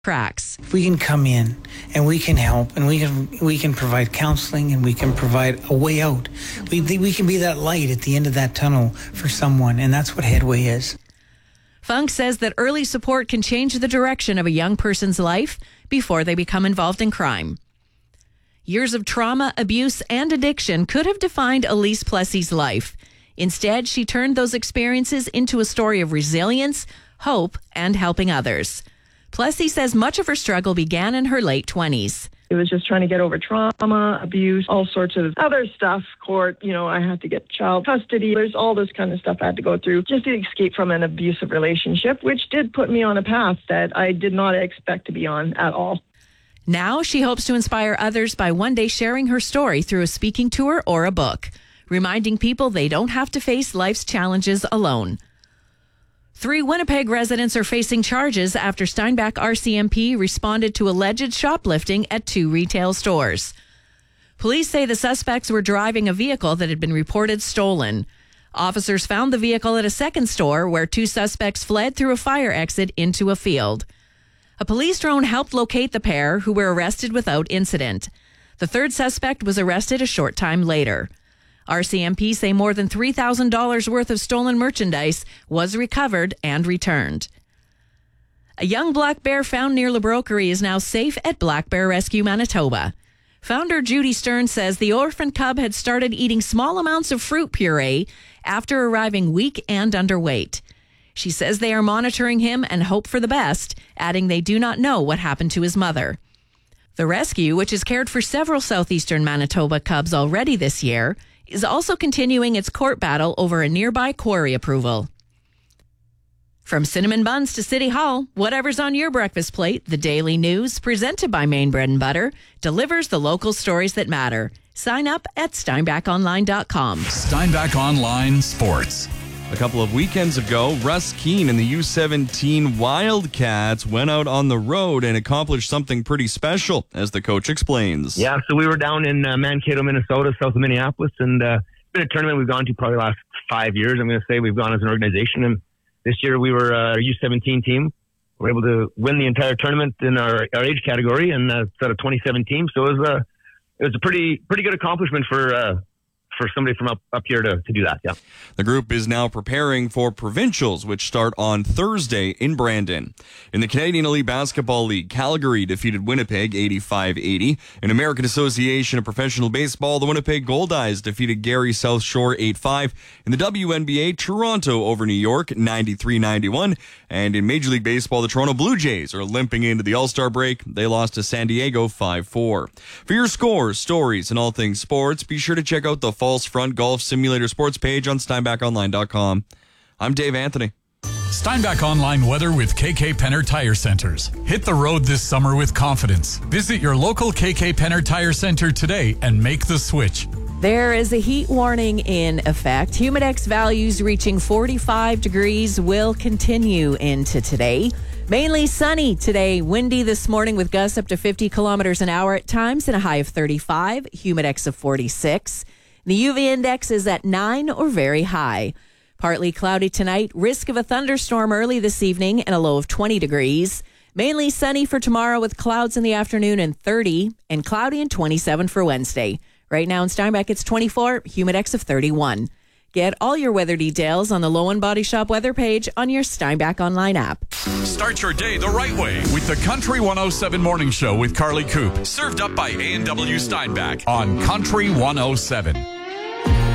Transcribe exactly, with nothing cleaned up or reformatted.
cracks. If we can come in and we can help and we can we can provide counseling and we can provide a way out, we we can be that light at the end of that tunnel for someone, and that's what Headway is. Funk says that early support can change the direction of a young person's life before they become involved in crime. Years of trauma, abuse, and addiction could have defined Elise Plessy's life. Instead, she turned those experiences into a story of resilience, hope, and helping others. Plessy says much of her struggle began in her late twenties. It was just trying to get over trauma, abuse, all sorts of other stuff, court, you know, I had to get child custody. There's all this kind of stuff I had to go through just to escape from an abusive relationship, which did put me on a path that I did not expect to be on at all. Now she hopes to inspire others by one day sharing her story through a speaking tour or a book, reminding people they don't have to face life's challenges alone. Three Winnipeg residents are facing charges after Steinbach R C M P responded to alleged shoplifting at two retail stores. Police say the suspects were driving a vehicle that had been reported stolen. Officers found the vehicle at a second store where two suspects fled through a fire exit into a field. A police drone helped locate the pair, who were arrested without incident. The third suspect was arrested a short time later. R C M P say more than three thousand dollars worth of stolen merchandise was recovered and returned. A young black bear found near Labrokery is now safe at Black Bear Rescue Manitoba. Founder Judy Stern says the orphan cub had started eating small amounts of fruit puree after arriving weak and underweight. She says they are monitoring him and hope for the best, adding they do not know what happened to his mother. The rescue, which has cared for several southeastern Manitoba cubs already this year, is also continuing its court battle over a nearby quarry approval. From cinnamon buns to City Hall, whatever's on your breakfast plate, the Daily News, presented by Maine Bread and Butter, delivers the local stories that matter. Sign up at steinbach online dot com. Steinbach Online Sports. A couple of weekends ago, Russ Keene and the U seventeen Wildcats went out on the road and accomplished something pretty special, as the coach explains. Yeah, so we were down in uh, Mankato, Minnesota, south of Minneapolis, and uh, it's been a tournament we've gone to probably the last five years, I'm going to say. We've gone as an organization, and this year we were uh, our U seventeen team. We were able to win the entire tournament in our, our age category, and uh, it's out of twenty-seven teams, so it was, uh, it was a pretty pretty good accomplishment for uh, for somebody from up, up here to, to do that, yeah. The group is now preparing for provincials, which start on Thursday in Brandon. In the Canadian Elite Basketball League, Calgary defeated Winnipeg eighty-five eighty. In American Association of Professional Baseball, the Winnipeg Goldeyes defeated Gary South Shore eight five. In the W N B A, Toronto over New York ninety-three ninety-one. And in Major League Baseball, the Toronto Blue Jays are limping into the All-Star break. They lost to San Diego five four. For your scores, stories, and all things sports, be sure to check out the False Front Golf Simulator Sports page on steinbach online dot com. I'm Dave Anthony. Steinbach Online weather with K K Penner Tire Centers. Hit the road this summer with confidence. Visit your local K K Penner Tire Center today and make the switch. There is a heat warning in effect. Humidex values reaching forty-five degrees will continue into today. Mainly sunny today. Windy this morning with gusts up to fifty kilometers an hour at times and a high of thirty-five. Humidex of forty-six. The U V index is at nine or very high. Partly cloudy tonight. Risk of a thunderstorm early this evening and a low of twenty degrees. Mainly sunny for tomorrow with clouds in the afternoon and thirty, and cloudy and twenty-seven for Wednesday. Right now in Steinbach, it's twenty-four, Humidex of thirty-one. Get all your weather details on the Lowen Body Shop weather page on your Steinbach Online app. Start your day the right way with the Country one oh seven Morning Show with Carly Coop. Served up by A and W Steinbach on Country one oh seven.